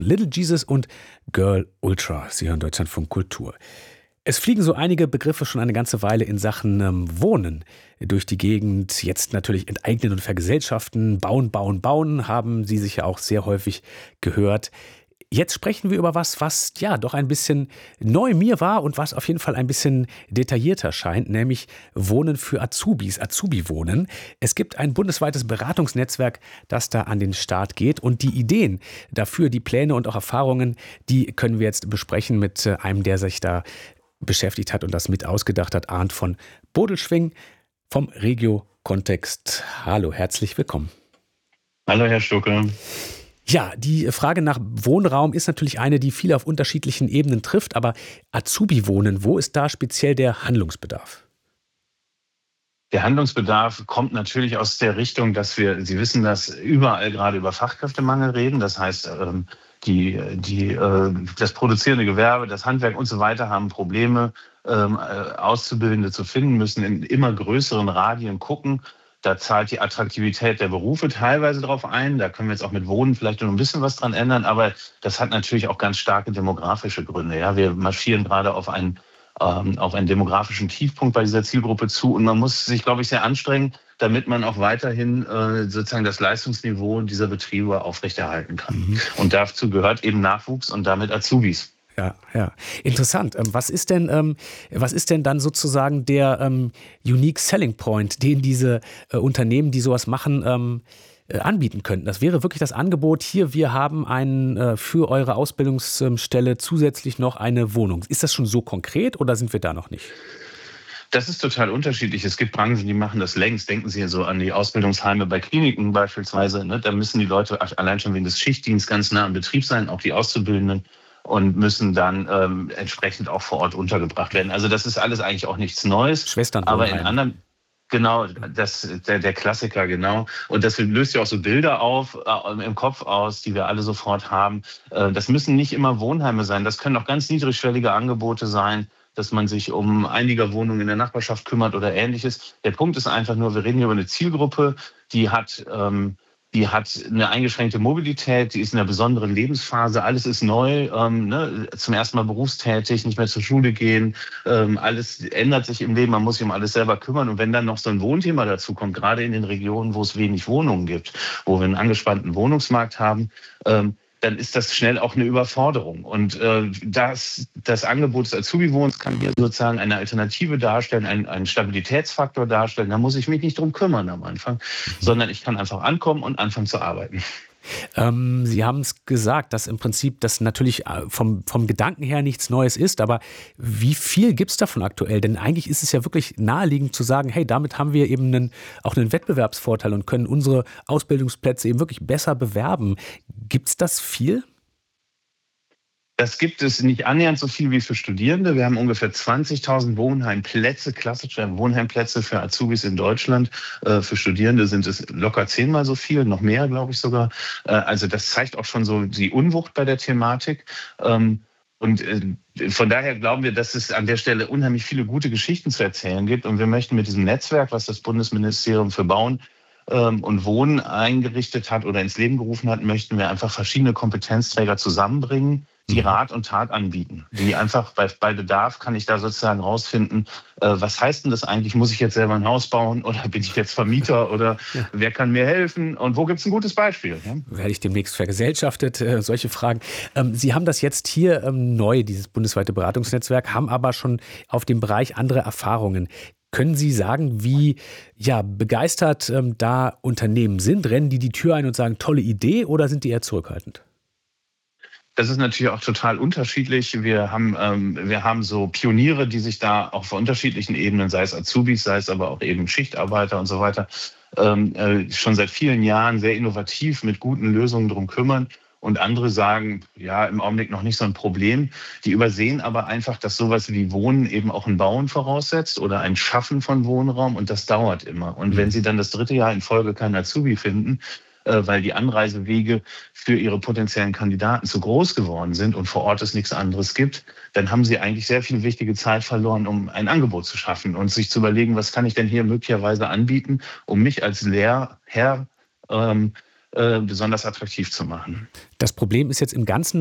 Little Jesus und Girl Ultra. Sie hören Deutschlandfunk Kultur. Es fliegen so einige Begriffe schon eine ganze Weile in Sachen Wohnen durch die Gegend. Jetzt natürlich enteignen und vergesellschaften, bauen, bauen, bauen, haben Sie sicher auch sehr häufig gehört. Jetzt sprechen wir über was ja doch ein bisschen neu mir war und was auf jeden Fall ein bisschen detaillierter scheint, nämlich Wohnen für Azubis, Azubi-Wohnen. Es gibt ein bundesweites Beratungsnetzwerk, das da an den Start geht, und die Ideen dafür, die Pläne und auch Erfahrungen, die können wir jetzt besprechen mit einem, der sich da beschäftigt hat und das mit ausgedacht hat, Arndt von Bodelschwingh vom Regio-Kontext. Hallo, herzlich willkommen. Hallo, Herr Stucke. Ja, die Frage nach Wohnraum ist natürlich eine, die viele auf unterschiedlichen Ebenen trifft, aber Azubi-Wohnen, wo ist da speziell der Handlungsbedarf? Der Handlungsbedarf kommt natürlich aus der Richtung, dass wir, Sie wissen, dass überall gerade über Fachkräftemangel reden. Das heißt, das produzierende Gewerbe, das Handwerk und so weiter haben Probleme, Auszubildende zu finden, müssen in immer größeren Radien gucken. Da zahlt die Attraktivität der Berufe teilweise drauf ein. Da können wir jetzt auch mit Wohnen vielleicht noch ein bisschen was dran ändern. Aber das hat natürlich auch ganz starke demografische Gründe. Ja, wir marschieren gerade auf einen demografischen Tiefpunkt bei dieser Zielgruppe zu. Und man muss sich, glaube ich, sehr anstrengen, damit man auch weiterhin sozusagen das Leistungsniveau dieser Betriebe aufrechterhalten kann. Und dazu gehört eben Nachwuchs und damit Azubis. Ja. Interessant. Was ist denn dann sozusagen der Unique Selling Point, den diese Unternehmen, die sowas machen, anbieten könnten? Das wäre wirklich das Angebot, hier, wir haben für eure Ausbildungsstelle zusätzlich noch eine Wohnung. Ist das schon so konkret oder sind wir da noch nicht? Das ist total unterschiedlich. Es gibt Branchen, die machen das längst. Denken Sie so an die Ausbildungsheime bei Kliniken beispielsweise. Ne? Da müssen die Leute allein schon wegen des Schichtdienstes ganz nah am Betrieb sein, auch die Auszubildenden, und müssen dann entsprechend auch vor Ort untergebracht werden. Also das ist alles eigentlich auch nichts Neues. Schwesternwohnheim. Aber in anderen, genau, der Klassiker, genau. Und das löst ja auch so Bilder auf im Kopf aus, die wir alle sofort haben. Das müssen nicht immer Wohnheime sein. Das können auch ganz niedrigschwellige Angebote sein, dass man sich um Einliegerwohnungen in der Nachbarschaft kümmert oder Ähnliches. Der Punkt ist einfach nur, wir reden hier über eine Zielgruppe, die hat eine eingeschränkte Mobilität, die ist in einer besonderen Lebensphase, alles ist neu, zum ersten Mal berufstätig, nicht mehr zur Schule gehen, alles ändert sich im Leben, man muss sich um alles selber kümmern. Und wenn dann noch so ein Wohnthema dazu kommt, gerade in den Regionen, wo es wenig Wohnungen gibt, wo wir einen angespannten Wohnungsmarkt haben, dann ist das schnell auch eine Überforderung. Und das Angebot des Azubi-Wohnens kann hier sozusagen eine Alternative darstellen, einen Stabilitätsfaktor darstellen. Da muss ich mich nicht drum kümmern am Anfang, sondern ich kann einfach ankommen und anfangen zu arbeiten. Sie haben es gesagt, dass im Prinzip das natürlich vom Gedanken her nichts Neues ist, aber wie viel gibt es davon aktuell? Denn eigentlich ist es ja wirklich naheliegend zu sagen, hey, damit haben wir eben auch einen Wettbewerbsvorteil und können unsere Ausbildungsplätze eben wirklich besser bewerben. Gibt es das viel? Das gibt es nicht annähernd so viel wie für Studierende. Wir haben ungefähr 20.000 Wohnheimplätze, klassische Wohnheimplätze für Azubis in Deutschland. Für Studierende sind es locker 10-mal so viel, noch mehr, glaube ich sogar. Also das zeigt auch schon so die Unwucht bei der Thematik. Und von daher glauben wir, dass es an der Stelle unheimlich viele gute Geschichten zu erzählen gibt. Und wir möchten mit diesem Netzwerk, was das Bundesministerium für Bauen und Wohnen eingerichtet hat oder ins Leben gerufen hat, möchten wir einfach verschiedene Kompetenzträger zusammenbringen, die Rat und Tat anbieten. Die einfach bei Bedarf kann ich da sozusagen rausfinden, was heißt denn das eigentlich? Muss ich jetzt selber ein Haus bauen oder bin ich jetzt Vermieter oder wer kann mir helfen und wo gibt es ein gutes Beispiel? Ja? Werde ich demnächst vergesellschaftet? Solche Fragen. Sie haben das jetzt hier neu, dieses bundesweite Beratungsnetzwerk, haben aber schon auf dem Bereich andere Erfahrungen. Können Sie sagen, wie begeistert da Unternehmen sind? Rennen die Tür ein und sagen, tolle Idee, oder sind die eher zurückhaltend? Das ist natürlich auch total unterschiedlich. Wir haben so Pioniere, die sich da auch auf unterschiedlichen Ebenen, sei es Azubis, sei es aber auch eben Schichtarbeiter und so weiter, schon seit vielen Jahren sehr innovativ mit guten Lösungen drum kümmern. Und andere sagen, ja, im Augenblick noch nicht so ein Problem. Die übersehen aber einfach, dass sowas wie Wohnen eben auch ein Bauen voraussetzt oder ein Schaffen von Wohnraum. Und das dauert immer. Und wenn Sie dann das 3. Jahr in Folge keinen Azubi finden, weil die Anreisewege für ihre potenziellen Kandidaten zu groß geworden sind und vor Ort es nichts anderes gibt, dann haben sie eigentlich sehr viel wichtige Zeit verloren, um ein Angebot zu schaffen und sich zu überlegen, was kann ich denn hier möglicherweise anbieten, um mich als Lehrherr besonders attraktiv zu machen. Das Problem ist jetzt im Ganzen